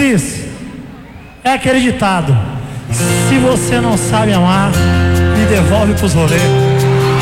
Cris, é aquele ditado: se você não sabe amar, me devolve pros rolês.